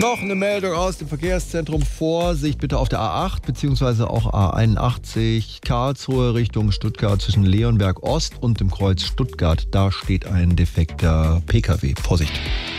Noch eine Meldung aus dem Verkehrszentrum. Vorsicht bitte auf der A8 bzw. auch A81 Karlsruhe Richtung Stuttgart zwischen Leonberg Ost und dem Kreuz Stuttgart. Da steht ein defekter PKW. Vorsicht.